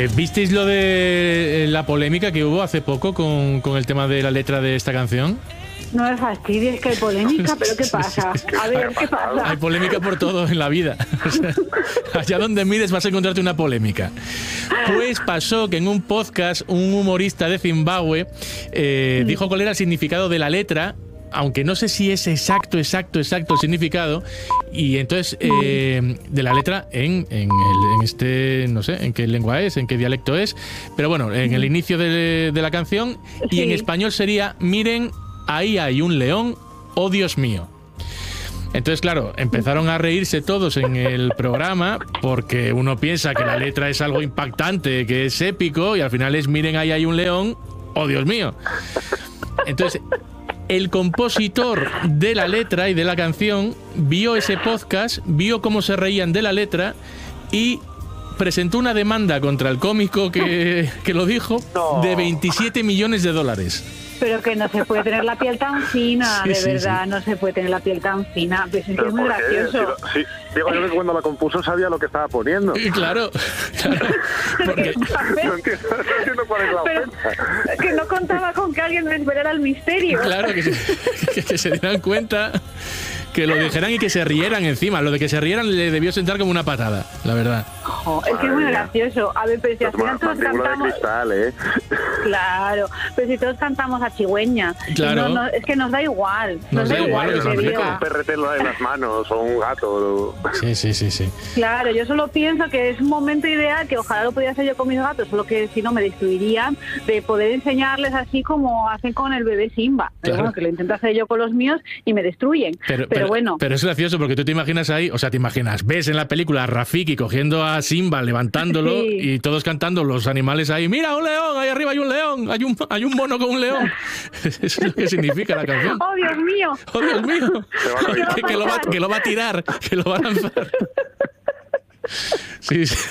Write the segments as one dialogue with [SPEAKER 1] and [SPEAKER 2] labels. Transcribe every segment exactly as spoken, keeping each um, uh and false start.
[SPEAKER 1] ¿Visteis lo de la polémica que hubo hace poco con, con el tema de la letra de esta canción?
[SPEAKER 2] No me fastidies, que hay polémica, pero ¿qué pasa? A ver, ¿qué pasa?
[SPEAKER 1] Hay polémica por todo en la vida. O sea, allá donde mires vas a encontrarte una polémica. Pues pasó que en un podcast un humorista de Zimbabue eh, dijo cuál era el significado de la letra, aunque no sé si es exacto, exacto, exacto el significado, y entonces eh, de la letra en, en, el, en este, no sé, en qué lengua es, en qué dialecto es, pero bueno, en el inicio de, de la canción, y sí. En español sería, miren, ahí hay un león, oh Dios mío. Entonces, claro, empezaron a reírse todos en el programa porque uno piensa que la letra es algo impactante, que es épico, y al final es, miren, ahí hay un león, oh Dios mío. Entonces, el compositor de la letra y de la canción vio ese podcast, vio cómo se reían de la letra y presentó una demanda contra el cómico que, que lo dijo no. de veintisiete millones de dólares.
[SPEAKER 2] Pero que no se puede tener la piel tan fina,
[SPEAKER 1] Sí,
[SPEAKER 2] de
[SPEAKER 1] sí,
[SPEAKER 2] verdad,
[SPEAKER 1] sí.
[SPEAKER 2] no se puede tener la piel tan fina. Pues es que es muy
[SPEAKER 3] ¿por qué?
[SPEAKER 2] gracioso.
[SPEAKER 3] Sí, sí, digo yo que cuando la compuso sabía lo que estaba poniendo.
[SPEAKER 1] Y claro, claro. Porque...
[SPEAKER 3] No entiendo, no entiendo cuál es la
[SPEAKER 2] Pero
[SPEAKER 3] ofensa.
[SPEAKER 2] que no contaba con que alguien desvelara el misterio.
[SPEAKER 1] Claro, que se, que, que se dieran cuenta, que lo dijeran y que se rieran encima. Lo de que se rieran le debió sentar como una patada, la verdad.
[SPEAKER 2] Oh, es que es muy gracioso. A ver, pero si al final todos cantamos...
[SPEAKER 3] de cristal, ¿eh?
[SPEAKER 2] Claro, pero si todos cantamos a cigüeña.
[SPEAKER 1] Claro.
[SPEAKER 2] No, no, es que nos da igual. Nos,
[SPEAKER 1] Nos
[SPEAKER 2] da,
[SPEAKER 1] da igual
[SPEAKER 2] igual
[SPEAKER 1] lo que
[SPEAKER 2] que
[SPEAKER 1] significa.
[SPEAKER 2] diga.
[SPEAKER 3] Un perretelo en las manos o un gato.
[SPEAKER 1] Sí, sí, sí, sí.
[SPEAKER 2] Claro, yo solo pienso que es un momento ideal, que ojalá lo pudiera hacer yo con mis gatos, solo que si no me destruirían, de poder enseñarles así como hacen con el bebé Simba. Pero
[SPEAKER 1] Claro.
[SPEAKER 2] bueno, que lo intento hacer yo con los míos y me destruyen.
[SPEAKER 1] Pero,
[SPEAKER 2] Pero,
[SPEAKER 1] pero,
[SPEAKER 2] bueno.
[SPEAKER 1] pero es gracioso porque tú te imaginas ahí, o sea, te imaginas, ves en la película a Rafiki cogiendo a Simba, levantándolo
[SPEAKER 2] Sí.
[SPEAKER 1] y todos cantando, los animales ahí, mira, un león, ahí arriba hay un león, hay un, hay un mono con un león. Eso es lo que significa la canción.
[SPEAKER 2] ¡Oh, Dios mío!
[SPEAKER 1] ¡Oh, Dios mío!
[SPEAKER 3] ¿Qué va
[SPEAKER 1] Que, que lo va, que lo va a tirar, que lo va a lanzar. Sí, sí.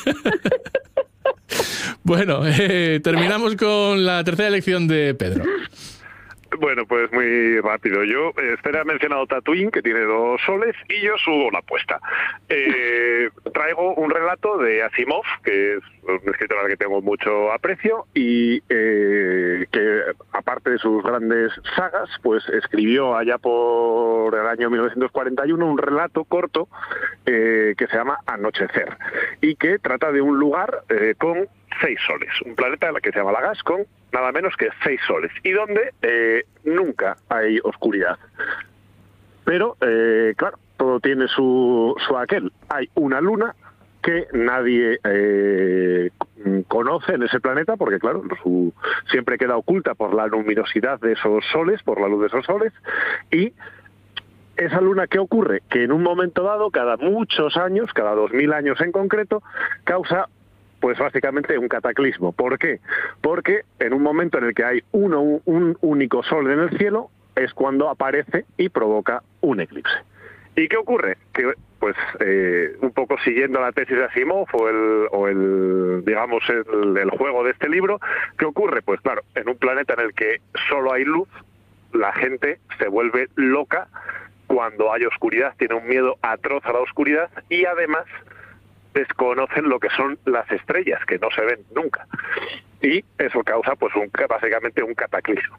[SPEAKER 1] Bueno, eh, terminamos con la tercera elección de Pedro.
[SPEAKER 3] Bueno, pues muy rápido. Yo, eh, Esther ha mencionado Tatooine, que tiene dos soles, y yo subo la apuesta. Eh, traigo un relato de Asimov, que es un escritor al que tengo mucho aprecio, y eh, que, aparte de sus grandes sagas, pues escribió allá por el año mil novecientos cuarenta y uno un relato corto eh, que se llama Anochecer, y que trata de un lugar eh, con seis soles, un planeta que se llama Lagas con nada menos que seis soles, y donde eh, nunca hay oscuridad. Pero, eh, claro, todo tiene su, su aquel. Hay una luna que nadie eh, conoce en ese planeta, porque claro, su, siempre queda oculta por la luminosidad de esos soles, por la luz de esos soles, y esa luna, ¿qué ocurre? Que en un momento dado, cada muchos años, cada dos mil años en concreto, causa pues básicamente un cataclismo. ¿Por qué? Porque en un momento en el que hay uno, un, un único sol en el cielo, es cuando aparece y provoca un eclipse. ¿Y qué ocurre? Que, pues, eh, un poco siguiendo la tesis de Asimov o el, o el digamos, el, el juego de este libro, ¿qué ocurre? Pues claro, en un planeta en el que solo hay luz, la gente se vuelve loca cuando hay oscuridad, tiene un miedo atroz a la oscuridad y además desconocen lo que son las estrellas, que no se ven nunca. Y eso causa, pues, un, básicamente un cataclismo.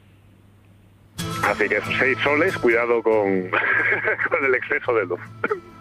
[SPEAKER 3] Así que seis soles, cuidado con, con el exceso de luz.